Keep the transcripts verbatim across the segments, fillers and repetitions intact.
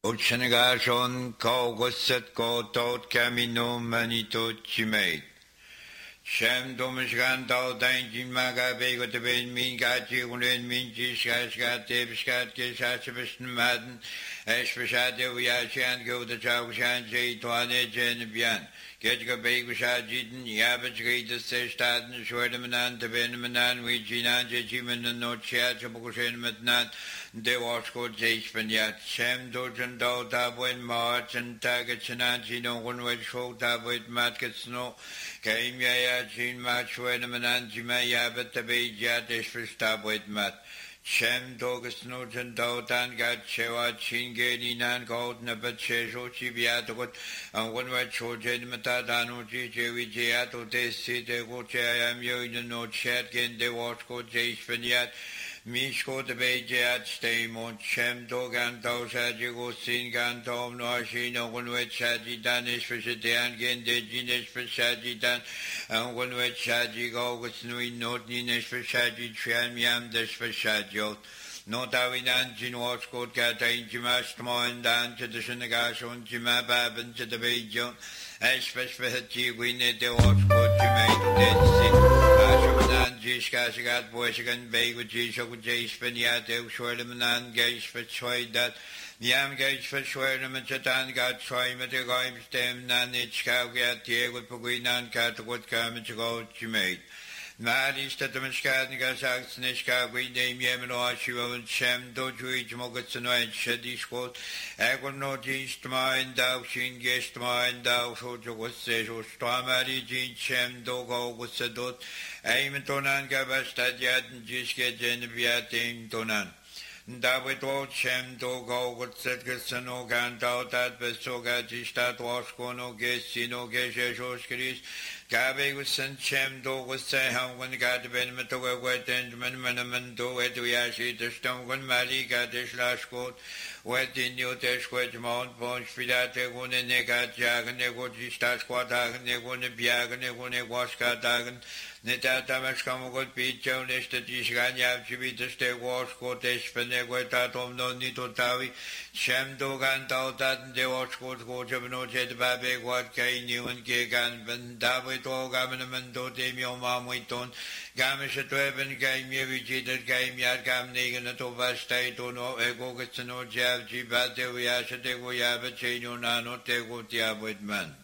Oceanagashon Kogosset Kotot Camino Manito Chimate. Shem Domishgan Tao Tanjin Maga Bego to Ben Min Gachi Unen Minchi Shaskat Tepskat Kesashabishan Madden Eshpashate Uyashan Go the Chaushan Jay Tuane Jen Bian. Getga Begushajitan Yabach Gata Sestaten Shwedamanan to Benamanan Wijinan Jiman and No Chat Chabukushin Matnat. De Wasko Jayspanyat, Sam Dojan Dal Tabwin March and Tagachananchi no one way show Tabwit Matkets no, came Yayachin Match when a Mananjima Yabet the Bayjat is for Stabwit Mat. Sam Dogus Nojan Daltan got Chewa Chingedi Nan Gold Nabat Chesho Chibiatot, and one way Chojan Matadano Jiwi Jato de Site Gocha am you in no chat gen de Wasko Jayspanyat. Mishko the Bayjat stay mon Shem Dogan Dosajigo Singan Tom Noshino one way Chaji Danish for Shadian Gen de Genish for Shaji Dan and one way Chaji go with Nui Not Ninish for Shaji Trian Yam Dish for Shajot. No Davinan Jinwas Court Gata in Jimash Moin Dan to the Shinagashon Jimabab and to the Bayjon. As for Haji, we need the watch court Jimate Dead Jishkashigat Boyshigan Bay with Jishok Jays Peniat, Shwerdamanan Gage for Choi that Yam Gage for Shwerdam and Chatan got Choi Metagoim Stem Nanich Gat Diego Puginan Catwood Carmichago Jimate. Maris Tatamashkat Gasak Snishka, we name Yemino Shiva and Shem Doju Mogotsuno and Shadishkot, Agono Jinstma and Dao Shin Gestma and Dao Shojo was Sejo, Stamari Jin Shem Dogo was Sadot, Aimtonan Gabastadiat and Jiske Geneviatim Tonan. Davito Shem Dogo would set Gasano Gantao that Besoga Jistat Waskono Gesino Gesho Skris. Gabe was sent Shem do was say how when got the benefit of a wet and Manaman do it to Yashi, the stone when Mali got this last coat, wet in New Teshquet Mount Ponch Filate, one and Negat Jag and Negoti Stasquatag and Negone Biag and Negone Waskatagan, Neta Tamashkamogot Picho, Nesta Tishganya, Chibita Stay Wash, Cotesh, Peneguetatom, no Nito Tavi, Shem Dogan Tautat, the Wash Coat, Coach of Noche, Babe, what Kay New and Gagan, Bendavi. Gaminaman do Demio Mamuiton, Gamish at Weben game Yevichit game Yad Gam Negan at Ovastate or no Egogats no Jav Jibate Viasha Tego Yaba Cheno Nano Tego Tiabwit Man.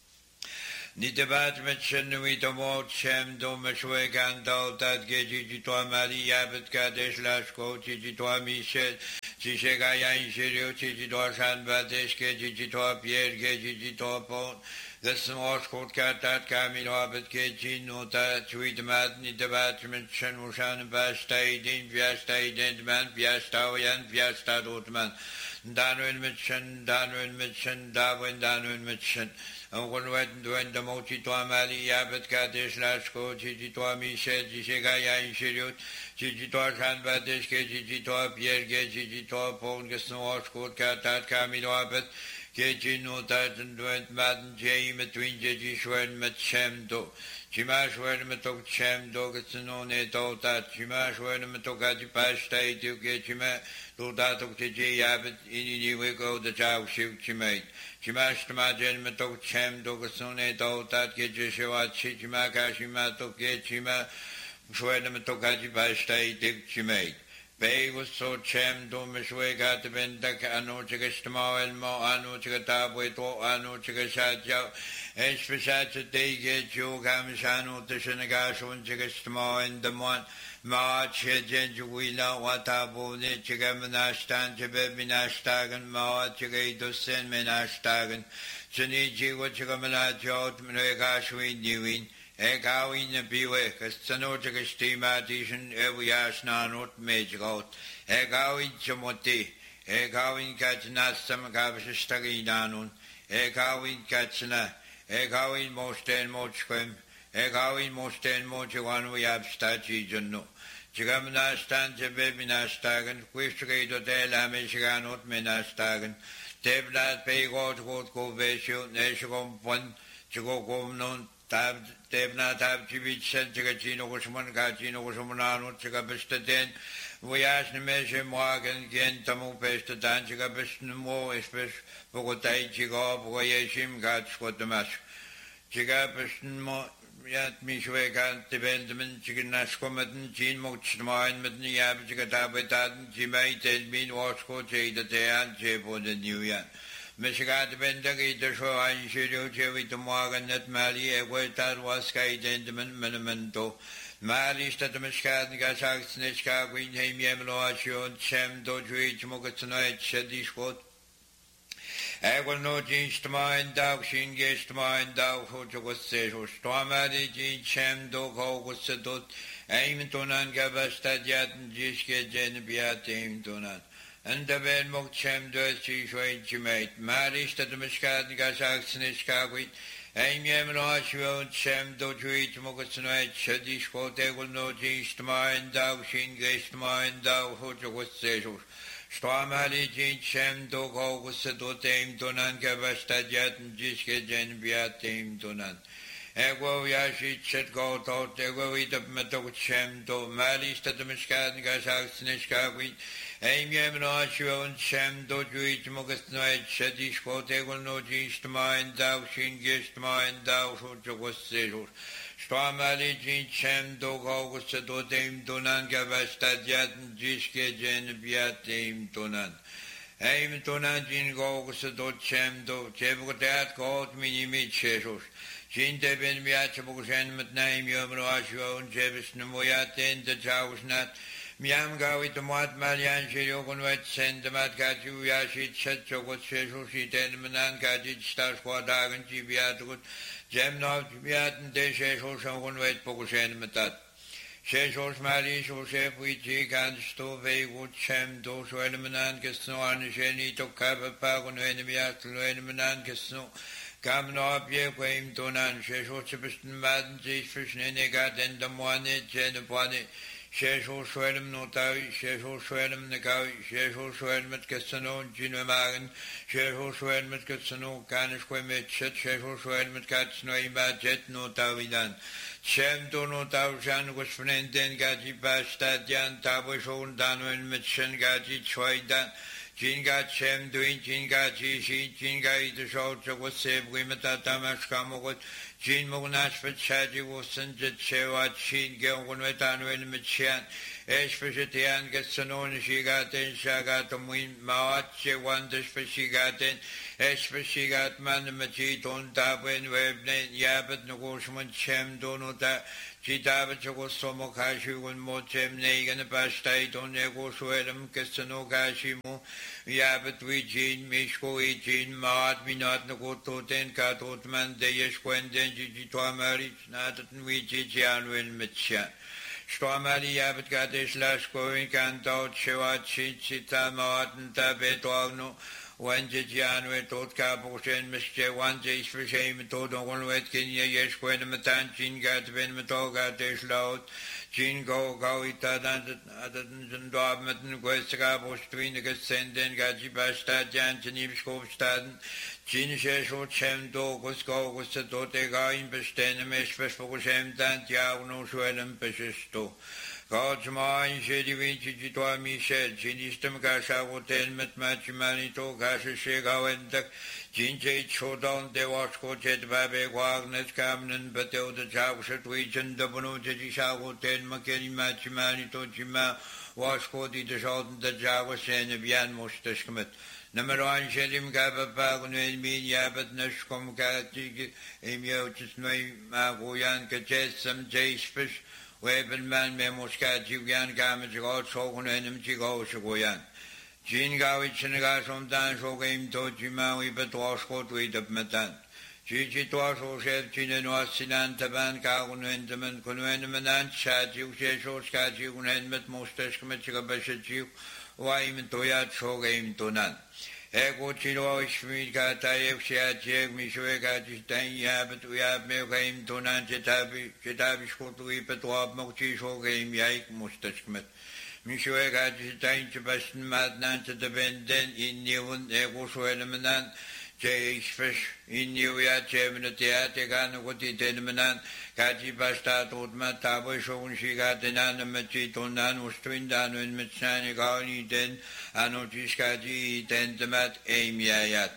Nitabat Metchenwito Mot Shem do Meshwegan Dal Tat Geji to Mari Yabet Kadesh Lashko Chichitoa Michel Chishegaya Shirio Chichitoa Shan Badesh Gejitoa Pierre Gejitoa Pon. The small court cat that Camille Hobbit Keji Nota Tweet Matni the Batman Shenushan Vastay Din Viastay Dentman Viastawian Viasta Dotman Danwin Mitchen Danwin Mitchen Darwin Danwin Mitchen and one went when the Mochi to Amali Yabet Katish Lashko Chichitoa Michel Chishegaya Shirut Chichitoa Shan Batish Kejitoa Pierre Gejitoa Pon Gasno court cat that Camille Hobbit Keji no that and went Madden Jay between Jeji Shwen met Shem do. Chimash where the metok Shem dog it's no net all that. Chimash where the metokaji pastay to get Chima do that of Tiji Abbott in the way go the chow shoot Chimate. Chimash Tamajan metok Shem dog it's no net all that get Jeshua Chichimaka to get Chima where the metokaji pastay to Chimate. Bay was so Chem do Mishwe got the Bendak Ano Chigastamo and Mo Ano Chigatabweto Ano Chigashajo, and Spesat they get you Gamishano to Shenagashon Chigastamo and the Mon March Jenjuila Watabo Chigamanashtan Chibeminashtagan Ma Chigado Sen Menashtagan, Cheniji Wachigamanajo Mregashwin Dewin. Egawin the Biwek, a Sanojaga Stimation, Eviashna not Majgot, Egawin Chamoti, Egawin Katna Samagavish Staginanun, Egawin Katsna, Egawin Mosten Mochquem, Egawin Mosten Mochawan we have Stachi Juno. Chigamana stands a Bebinastagan, Quistredo de la Michiganot Menastagan, Teblat Paygot Go Veshu, Neshagom Pon, Chigogom non. Tab Debna Tab Chivich Chigachino Gusman Gachino Gusmanano Chigabestaden voyage mesje morgen gent tamu beste danjiga besten mo espes bogotai jiga boyeshim gat skodemas jiga besten mo yat mishwe kan tebendmen jignas kometen jin mochtmain mit ni yab jiga dabetaden jimai tel min wasko jeda dean jebo de new Michigan bendagi de sho an shiru jewi de morgen net mali e wetar was kai dendemen menimento mali stat Michigan gasagt nechka gwin heim yemlo ashon chem do juich mogatnoy chedishkot I will no jinst mein dog shin gest mein dog ho jogose ho stomari jin chem do go gosdot aim tonan gabastadiat jiske jen biatim tonan and the bed mock chem does she showing mate. Marish that the Miscat Gasak Snishkawit, Aim Yamashio, Chem do Juit Mogasnoit, Shadish Kote will no jinst mine, thou shin gest mine, thou hoja was sejus. Stormali jin chem do go was dot aim donan gabastadiat and jiske jen biatim donan. Ego yashi chet go tot, ego eat up metal chem do Marish that the Miscat Gasak Snishkawit. Aim Yamashio, Chem do Juit Mogasnoit, Shadish Kote will no jinst mine, thou shin gest mine, thou hoja was sejus. Stormali jin chem do go was dot aim donan gabastadiat and jiske jen biatim donan. Aim donan jin go was dot chem do chebutat got minimit chesus. Jin deben miachbogsen mit name Yamashio and Jebis Nemoyat in the Jausnat. Miam gawit the mat malian shirokon wet send the mat gaju yashit set chogot shesho she ten manan gajit stars quadagan jibiatut gem not biat and de shesho shokon wet pogoshen matat. Sheshos mali so shef we jig and stove wood chem do so elemanan gesno an sheni to kaba pagon enemiat loenemanan gesno. Kam no pie quaim donan shesho chibistan madan jish fish negat and the moane jen upon Shesho Swedem notavi, Shesho Swedem negavi, Shesho Swedem at Cassano, Gino Magan, Shesho Swedem at Cassano, Canisquemet, Shesho Swedem at Catsnoima, Jet notavidan. Shem do notavian was Fnenden Gaji Bastadian, Tabashon Danwen Mitchen Gaji Choidan, Jinga Shem doing Jinga Jishi, Jinga the short was saved Wimata Tamashkamogot. Jin Monash for Chaji was and Jet Shewa Chin Gelwatan when Michian, Esh for Shetian gets an own she got in Shagatum Win Mawache wonders for she got in, Esh for she got man Machit on Tabin Webne Yabet Nogosman Chem Donota, Chitabacho was Somokashi when Mochem Negan Pastai on Ego Swedem Cassano Gashimu, Yabet with Jin Mishko Jin Mad Minat Nogoto Ten Katotman Deyesh Quenden. Jitwamari, Natan Wijian Win Mitcha. Stormali Yabet Gadish Lashko, Canto, Chewachi, Chita, Martin, Tabetogno, one Jijan with Tot Caposhen, Mister one Jays for shame, Tot on Wet Kenya, Yesh, when the Matanchin got Vin Matoga, Dish Loud, Jin Go, Gawita, and Dobmatan, Guestagabo, Stream, the Gascendant, Gajibasta, Jan, Janibskopstaden. Jin Shesho Chem do was go was the Dotega in Bestenem, especially Shem Dantia, no Swellem Peshisto. God's mind, Shady Vinci to Michel, Jinistum Gasha, Hotel, Met Machimanito, Gasha Shega, and the Jinjay Chodan, de Wasco, Jet Babe, Wagner, Camden, Batel, the Javshat region, the Bono Jisha Hotel, Makeri Machimanito, Jima, Wasco, the Shot, the Java, Senebian, Mostashmet. Number one, Shelim Gaba Pagan, Mean Yabat Nashkom Katig, Emiotis May Magoyan, Kaches, some Jays Fish, Weapon Man, Memoskat, Jugan, Gamage, God, Shogun, and Chigo, Shagoyan. Jin Gawich and Gasom Dan, Shogam, Tojimawi, but Washko to eat up Matan. Gigi Twasho, Chef, Chin and Wasinan, Taban, Kagun, Endaman, Kunuenamanan, Chat, you Shesho, Skat, you and Met Mostash, Kamachiga Bashachu. Waim Toyat Shogam Tonan. Ego Chilo Shmika Tayev Shiachek Mishweka Jistan Yabet we have Melgame Tonan Jetabi Jetabi Shkotui Petwab Mochi Shogam Yaik Mustashmet. Mishweka Jistan Chibastan Matnan to the Benden in Newon Ego Swellemanan Jeisfisch in Juja Chemnetia Teganuti Tenmanan Kaji Basta Totma Tabo Shon Shigatenan Machitonan Ustrindan and Mitsani Gani Den Anotiskaji Tentamat Amiayat.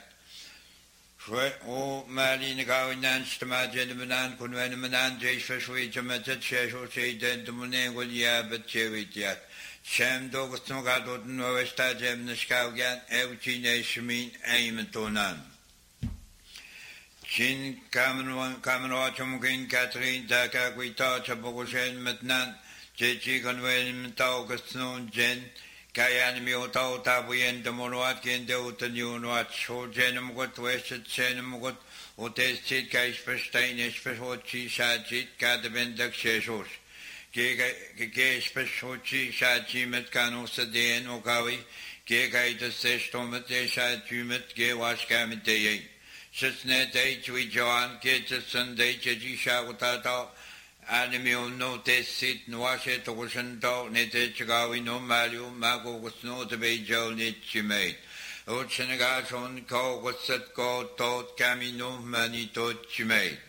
O Malin Gawinan Stamajan Kunwanaman Jeisfisch which a method Shesho say Dentamunan will Yabet Chevitiat. Shem Dogstogadot Novesta Jemneskaugan, Evchine Shmin Aimatonan. Chin Kamanwachumkin Catherine Taka Quita Chabogoshen Metnan, Jechi Conwen Taugusnon Jen, Kayan Mioto Tabuyen Demorwatkin Deutan Wat, Sho Jenum got Wested Senum got, Otestit Kaisperstein, Espesochi Shachit, Katabendak Sheshos. Ke Speciochi Shachi Metkano Sadean Okawi, Ke Kaita Sestomet Shachumet, Ke Washkamite, Sisnet H. We Joan, Ke Sunday Cheji Shawatato, Animio no Tessit, Nwashet Oceanto, Nete Chagawi no Malu, Mago was no to be Joe Nitchimate. Oceanagason, Ko was set go, Tot Camino, Manito Chimate.